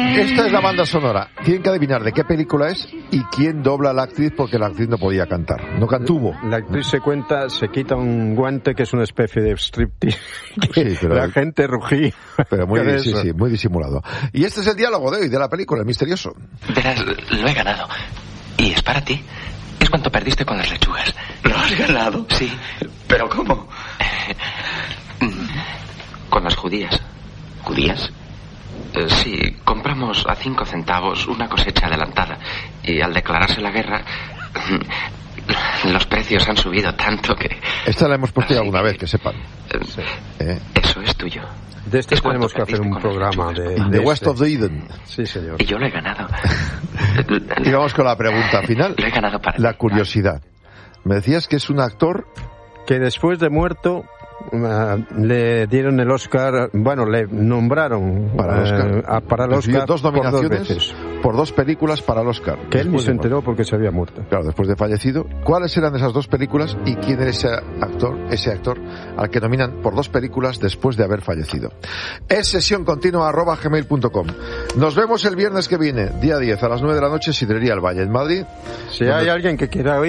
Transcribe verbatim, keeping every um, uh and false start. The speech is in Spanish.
Esta es la banda sonora. Tienen que adivinar de qué película es y quién dobla a la actriz, porque la actriz no podía cantar. No cantuvo. La actriz se cuenta, se quita un guante que es una especie de striptease. Sí, pero la gente rugía. Pero muy, sí, sí, muy disimulado. Y este es el diálogo de hoy, de la película, el misterioso. Verás, lo he ganado. Y es para ti. Es cuanto perdiste con las lechugas. ¿Lo has ganado? Sí. ¿Pero cómo? Con las judías. ¿Judías? Eh, sí, compramos a cinco centavos una cosecha adelantada. Y al declararse la guerra, los precios han subido tanto que... Esta la hemos puesto ya alguna vez, que sepan. Sí. ¿Eh? Eso es tuyo. De este es tenemos que hacer un programa de... In de the West este. of the Eden. Sí, señor. Y yo lo he ganado. Y vamos con la pregunta final. Lo he ganado para La ti. curiosidad. Me decías que es un actor... Que después de muerto uh, le dieron el Oscar, bueno, le nombraron Para el Oscar. Uh, a, para el Recibió Oscar dos nominaciones por dos veces. por dos películas para el Oscar. Que él ni Después se de enteró muerto. porque se había muerto. Claro, después de fallecido. ¿Cuáles eran esas dos películas y quién era ese actor, ese actor al que nominan por dos películas después de haber fallecido? Es sesión continua arroba gmail punto com. Nos vemos el viernes que viene, día diez, a las nueve de la noche, Sidrería El Valle en Madrid. Si hay alguien que quiera